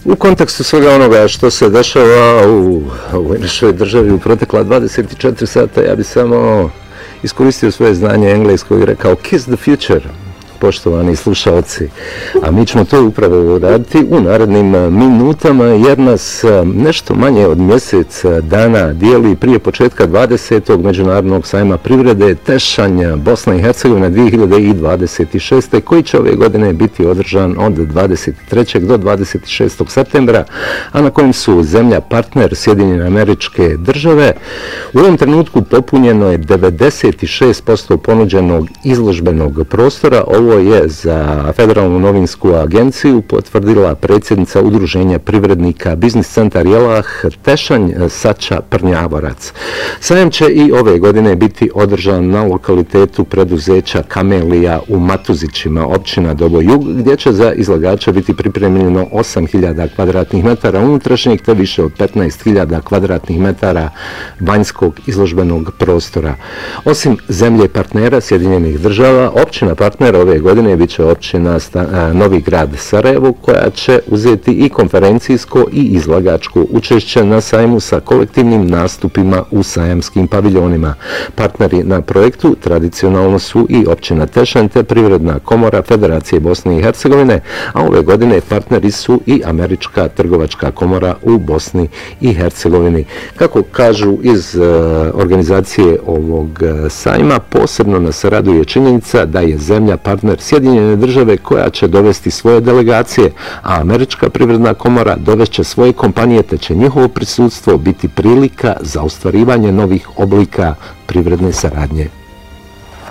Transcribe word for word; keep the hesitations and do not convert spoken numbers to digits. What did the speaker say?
U kontekstu svega onoga što se dešava u ovoj našoj državi u protekla dvadeset četiri sata, ja bi samo iskoristio svoje znanje engleskog i rekao kiss the future, poštovani slušalci. A mi ćemo to upravo raditi u narednim minutama, jer nas nešto manje od mjesec dana dijeli prije početka dvadesetog Međunarodnog sajma privrede Tešanj Bosna i Hercegovina dvije hiljade dvadeset šeste. koji će ove godine biti održan od dvadeset trećeg do dvadeset šestog septembra, a na kojem su zemlja partner Sjedinjene Američke Države. U ovom trenutku popunjeno je devedeset šest posto ponuđenog izložbenog prostora. Ovo je za Federalnu novinsku agenciju potvrdila predsjednica Udruženja privrednika Biznis centar Jelah Tešanj Sača Prnjavorac. Sajam će i ove godine biti održan na lokalitetu preduzeća Kamelija u Matuzićima, općina Doboj-Jug, gdje će za izlagača biti pripremljeno osam hiljada kvadratnih metara unutrašnjeg te više od petnaest hiljada kvadratnih metara vanjskog izložbenog prostora. Osim zemlje partnera Sjedinjenih Država, općina partnera ove godine bit će općina Novi Grad Sarajevo, koja će uzeti i konferencijsko i izlagačko učešće na sajmu sa kolektivnim nastupima u sajamskim paviljonima. Partneri na projektu tradicionalno su i općina Tešanj te Privredna komora Federacije Bosne i Hercegovine, a ove godine partneri su i Američka trgovačka komora u Bosni i Hercegovini. Kako kažu iz organizacije ovog sajma, posebno nas raduje činjenica da je zemlja partner Sjedinjene Države koja će dovesti svoje delegacije, a Američka privredna komora dovešće svoje kompanije, te će njihovo prisustvo biti prilika za ostvarivanje novih oblika privredne saradnje.